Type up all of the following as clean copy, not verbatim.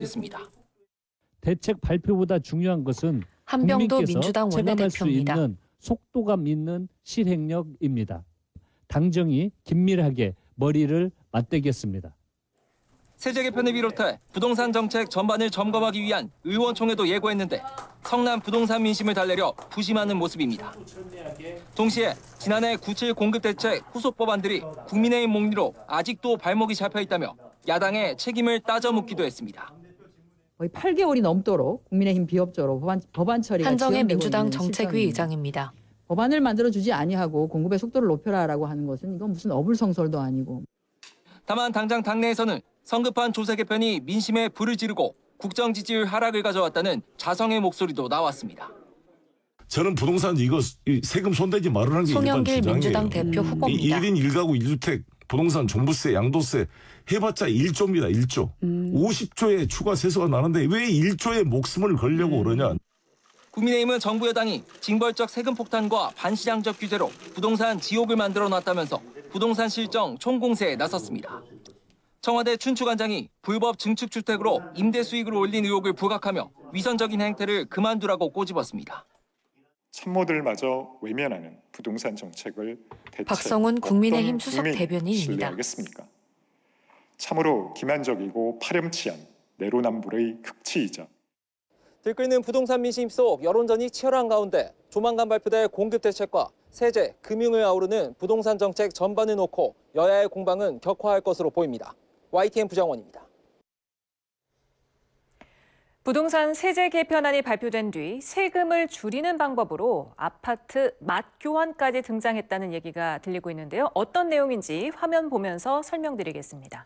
했습니다. 대책 발표보다 중요한 것은 한병도 국민께서 민주당 체감할 수 원내대표입니다. 있는 속도감 있는 실행력입니다. 당정이 긴밀하게 머리를 맞대겠습니다. 세제 개편을 비롯해 부동산 정책 전반을 점검하기 위한 의원총회도 예고했는데 성남 부동산 민심을 달래려 부심하는 모습입니다. 동시에 지난해 97 공급 대책 후속 법안들이 국민의힘 목리로 아직도 발목이 잡혀 있다며 야당의 책임을 따져 묻기도 했습니다. 거의 8개월이 넘도록 국민의힘 비협조로 법안 처리가 한정혜 지연되고 민주당 있는 정책위 실정입니다. 의장입니다. 법안을 만들어주지 아니하고 공급의 속도를 높여라라고 하는 것은 이건 무슨 어불성설도 아니고. 다만 당장 당내에서는 성급한 조세 개편이 민심에 불을 지르고 국정 지지율 하락을 가져왔다는 자성의 목소리도 나왔습니다. 저는 부동산 이거 세금 손대지 말으라는 게 일반 송영길 주장이에요. 민주당 대표 후보입니다. 1인 1가구 1주택 부동산 종부세 양도세 해봤자 1조입니다. 1조. 50조의 추가 세수가 나는데 왜 1조의 목숨을 걸려고 그러냐. 국민의힘은 정부 여당이 징벌적 세금 폭탄과 반시장적 규제로 부동산 지옥을 만들어놨다면서 부동산 실정 총공세에 나섰습니다. 청와대 춘추관장이 불법 증축주택으로 임대 수익을 올린 의혹을 부각하며 위선적인 행태를 그만두라고 꼬집었습니다. 참모들마저 외면하는 부동산 정책을 대체 박성훈 국민의힘 어떤 수석 국민이 대변인입니다. 신뢰하겠습니까? 참으로 기만적이고 파렴치한 내로남불의 극치이자 들끓는 부동산 민심 속 여론전이 치열한 가운데 조만간 발표될 공급 대책과 세제, 금융을 아우르는 부동산 정책 전반을 놓고 여야의 공방은 격화할 것으로 보입니다. YTN 부장원입니다. 부동산 세제 개편안이 발표된 뒤 세금을 줄이는 방법으로 아파트 맛 교환까지 등장했다는 얘기가 들리고 있는데요. 어떤 내용인지 화면 보면서 설명드리겠습니다.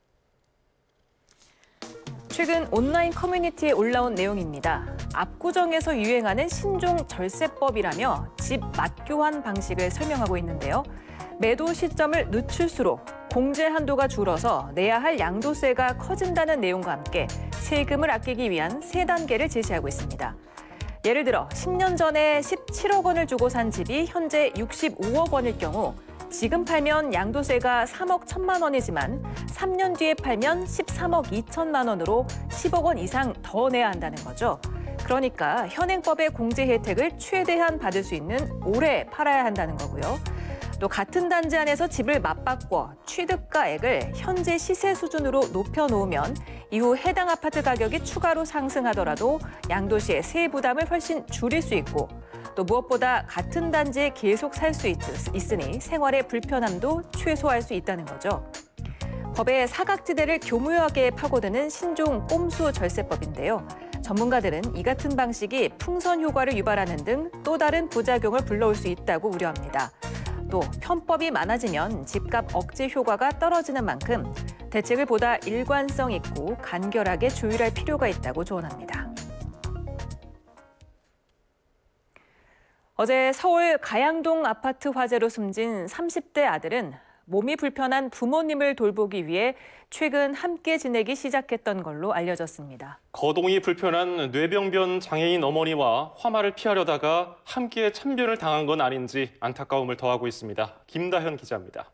최근 온라인 커뮤니티에 올라온 내용입니다. 압구정에서 유행하는 신종 절세법이라며 집 맛교환 방식을 설명하고 있는데요. 매도 시점을 늦출수록 공제 한도가 줄어서 내야 할 양도세가 커진다는 내용과 함께 세금을 아끼기 위한 세 단계를 제시하고 있습니다. 예를 들어 10년 전에 17억 원을 주고 산 집이 현재 65억 원일 경우 지금 팔면 양도세가 3억 1천만 원이지만 3년 뒤에 팔면 13억 2천만 원으로 10억 원 이상 더 내야 한다는 거죠. 그러니까 현행법의 공제 혜택을 최대한 받을 수 있는 오래 팔아야 한다는 거고요. 또 같은 단지 안에서 집을 맞바꿔 취득가액을 현재 시세 수준으로 높여놓으면 이후 해당 아파트 가격이 추가로 상승하더라도 양도시의 세액 부담을 훨씬 줄일 수 있고 또 무엇보다 같은 단지에 계속 살 수 있으니 생활의 불편함도 최소화할 수 있다는 거죠. 법의 사각지대를 교묘하게 파고드는 신종 꼼수 절세법인데요. 전문가들은 이 같은 방식이 풍선 효과를 유발하는 등 또 다른 부작용을 불러올 수 있다고 우려합니다. 또 편법이 많아지면 집값 억제 효과가 떨어지는 만큼 대책을 보다 일관성 있고 간결하게 조율할 필요가 있다고 조언합니다. 어제 서울 가양동 아파트 화재로 숨진 30대 아들은 몸이 불편한 부모님을 돌보기 위해 최근 함께 지내기 시작했던 걸로 알려졌습니다. 거동이 불편한 뇌병변 장애인 어머니와 화마를 피하려다가 함께 참변을 당한 건 아닌지 안타까움을 더하고 있습니다. 김다현 기자입니다.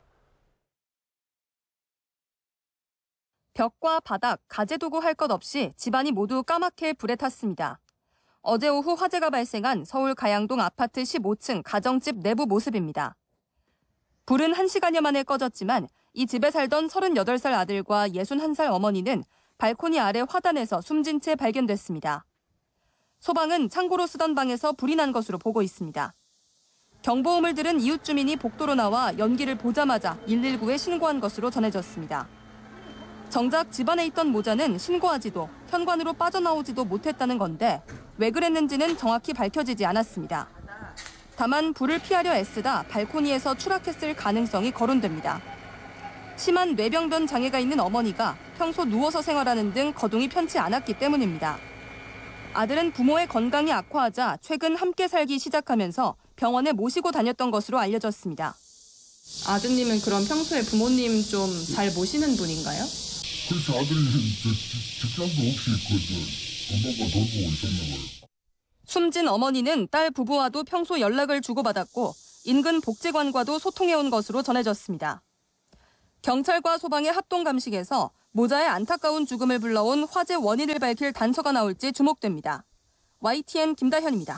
벽과 바닥, 가재도구 할 것 없이 집안이 모두 까맣게 불에 탔습니다. 어제 오후 화재가 발생한 서울 가양동 아파트 15층 가정집 내부 모습입니다. 불은 1시간여 만에 꺼졌지만 이 집에 살던 38살 아들과 61살 어머니는 발코니 아래 화단에서 숨진 채 발견됐습니다. 소방은 창고로 쓰던 방에서 불이 난 것으로 보고 있습니다. 경보음을 들은 이웃 주민이 복도로 나와 연기를 보자마자 119에 신고한 것으로 전해졌습니다. 정작 집안에 있던 모자는 신고하지도 현관으로 빠져나오지도 못했다는 건데 왜 그랬는지는 정확히 밝혀지지 않았습니다. 다만 불을 피하려 애쓰다 발코니에서 추락했을 가능성이 거론됩니다. 심한 뇌병변 장애가 있는 어머니가 평소 누워서 생활하는 등 거동이 편치 않았기 때문입니다. 아들은 부모의 건강이 악화하자 최근 함께 살기 시작하면서 병원에 모시고 다녔던 것으로 알려졌습니다. 아드님은 그럼 평소에 부모님 좀 잘 모시는 분인가요? 그렇죠. 아들이 직장도 없이 엄마가 돌보고 있었나 봐요. 숨진 어머니는 딸 부부와도 평소 연락을 주고받았고 인근 복지관과도 소통해온 것으로 전해졌습니다. 경찰과 소방의 합동 감식에서 모자의 안타까운 죽음을 불러온 화재 원인을 밝힐 단서가 나올지 주목됩니다. YTN 김다현입니다.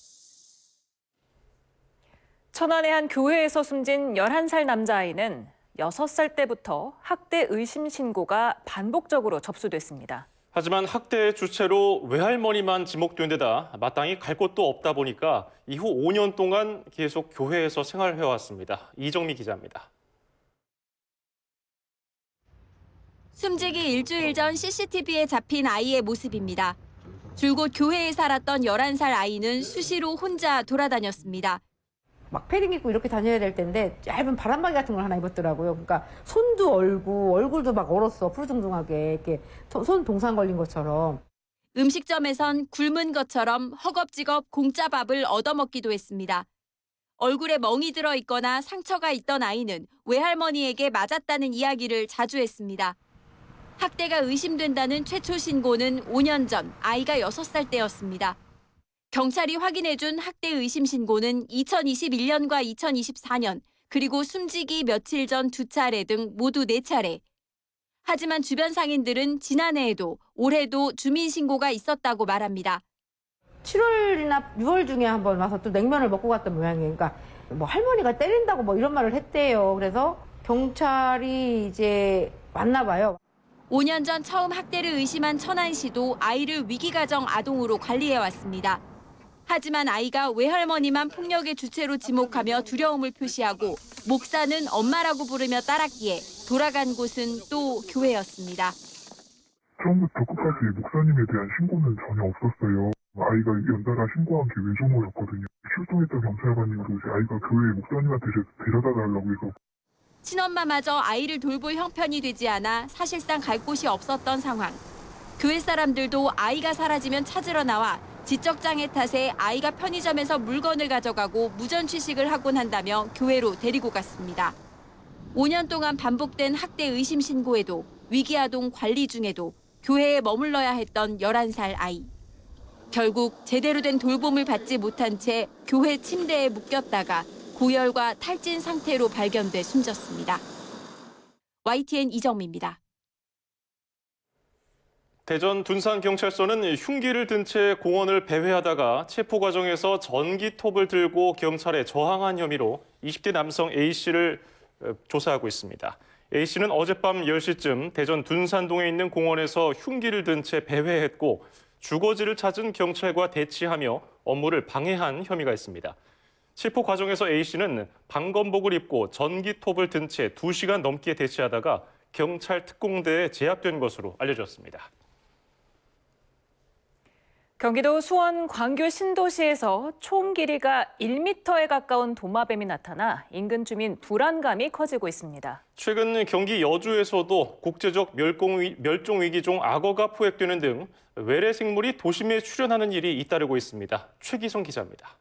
천안의 한 교회에서 숨진 11살 남자아이는 6살 때부터 학대 의심 신고가 반복적으로 접수됐습니다. 하지만 학대의 주체로 외할머니만 지목된 데다 마땅히 갈 곳도 없다 보니까 이후 5년 동안 계속 교회에서 생활해왔습니다. 이정미 기자입니다. 숨지기 일주일 전 CCTV에 잡힌 아이의 모습입니다. 줄곧 교회에 살았던 11살 아이는 수시로 혼자 돌아다녔습니다. 막 패딩 입고 이렇게 다녀야 될 텐데 얇은 바람막이 같은 걸 하나 입었더라고요. 그러니까 손도 얼고 얼굴도 막 얼었어. 푸르둥둥하게 이렇게 손 동상 걸린 것처럼. 음식점에선 굶은 것처럼 허겁지겁 공짜 밥을 얻어먹기도 했습니다. 얼굴에 멍이 들어 있거나 상처가 있던 아이는 외할머니에게 맞았다는 이야기를 자주 했습니다. 학대가 의심된다는 최초 신고는 5년 전 아이가 6살 때였습니다. 경찰이 확인해준 학대 의심 신고는 2021년과 2024년, 그리고 숨지기 며칠 전 2차례 등 모두 4차례. 하지만 주변 상인들은 지난해에도 올해도 주민 신고가 있었다고 말합니다. 7월이나 6월 중에 한번 와서 또 냉면을 먹고 갔던 모양이에요. 그러니까 뭐 할머니가 때린다고 뭐 이런 말을 했대요. 그래서 경찰이 이제 왔나 봐요. 5년 전 처음 학대를 의심한 천안시도 아이를 위기가정 아동으로 관리해왔습니다. 하지만 아이가 외할머니만 폭력의 주체로 지목하며 두려움을 표시하고 목사는 엄마라고 부르며 따랐기에 돌아간 곳은 또 교회였습니다. 처음부터 끝까지 목사님에 대한 신고는 전혀 없었어요. 아이가 연달아 신고한 게 외조모였거든요. 출동했던 경찰관님도 이제 아이가 교회 목사님한테 데려다 달라고 해서. 친엄마마저 아이를 돌볼 형편이 되지 않아 사실상 갈 곳이 없었던 상황. 교회 사람들도 아이가 사라지면 찾으러 나와 지적장애 탓에 아이가 편의점에서 물건을 가져가고 무전 취식을 하곤 한다며 교회로 데리고 갔습니다. 5년 동안 반복된 학대 의심 신고에도 위기아동 관리 중에도 교회에 머물러야 했던 11살 아이. 결국 제대로 된 돌봄을 받지 못한 채 교회 침대에 묶였다가 고열과 탈진 상태로 발견돼 숨졌습니다. YTN 이정미입니다. 대전 둔산경찰서는 흉기를 든 채 공원을 배회하다가 체포 과정에서 전기톱을 들고 경찰에 저항한 혐의로 20대 남성 A씨를 조사하고 있습니다. A씨는 어젯밤 10시쯤 대전 둔산동에 있는 공원에서 흉기를 든 채 배회했고 주거지를 찾은 경찰과 대치하며 업무를 방해한 혐의가 있습니다. 체포 과정에서 A씨는 방검복을 입고 전기톱을 든 채 2시간 넘게 대치하다가 경찰 특공대에 제압된 것으로 알려졌습니다. 경기도 수원 광교 신도시에서 총 길이가 1m에 가까운 도마뱀이 나타나 인근 주민 불안감이 커지고 있습니다. 최근 경기 여주에서도 국제적 멸종위기종 악어가 포획되는 등 외래 생물이 도심에 출현하는 일이 잇따르고 있습니다. 최기성 기자입니다.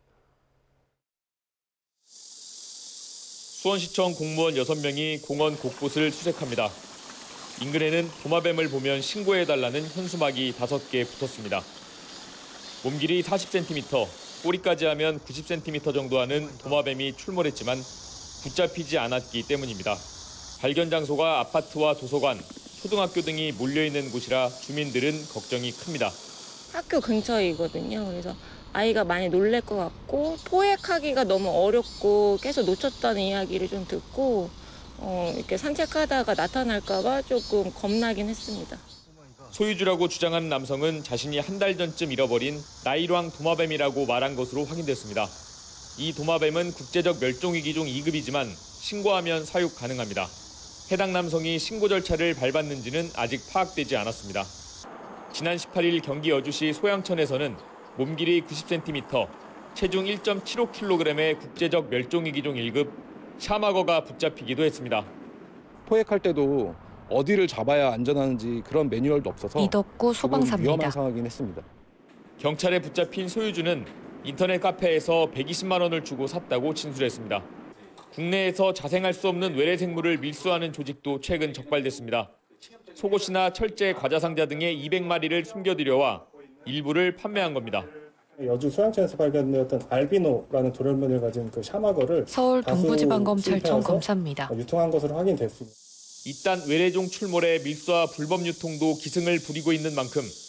수원시청 공무원 6명이 공원 곳곳을 수색합니다. 인근에는 도마뱀을 보면 신고해달라는 현수막이 5개 붙었습니다. 몸길이 40cm, 꼬리까지 하면 90cm 정도 하는 도마뱀이 출몰했지만 붙잡히지 않았기 때문입니다. 발견 장소가 아파트와 도서관, 초등학교 등이 몰려있는 곳이라 주민들은 걱정이 큽니다. 학교 근처이거든요. 그래서 아이가 많이 놀랄 것 같고 포획하기가 너무 어렵고 계속 놓쳤다는 이야기를 좀 듣고 이렇게 산책하다가 나타날까 봐 조금 겁나긴 했습니다. 소유주라고 주장하는 남성은 자신이 한 달 전쯤 잃어버린 나일왕 도마뱀이라고 말한 것으로 확인됐습니다. 이 도마뱀은 국제적 멸종위기종 2급이지만 신고하면 사육 가능합니다. 해당 남성이 신고 절차를 밟았는지는 아직 파악되지 않았습니다. 지난 18일 경기 여주시 소양천에서는 몸길이 90cm, 체중 1.75kg의 국제적 멸종위기종 1급 샤마거가 붙잡히기도 했습니다. 포획할 때도 어디를 잡아야 안전한지 그런 매뉴얼도 없어서 이덕구 소방사입니다. 위험한 상황이긴 했습니다. 경찰에 붙잡힌 소유주는 인터넷 카페에서 120만 원을 주고 샀다고 진술했습니다. 국내에서 자생할 수 없는 외래 생물을 밀수하는 조직도 최근 적발됐습니다. 속옷이나 철제, 과자상자 등의 200마리를 숨겨들여와 일부를 판매한 겁니다. 여주 소양천에서 발견되었던 알비노라는 돌연변이를 가진 그 샤마거를 서울 동부지방검찰청 검사입니다. 유통한 것으로 확인됐습니다. 이딴 외래종 출몰의 밀수와 불법 유통도 기승을 부리고 있는 만큼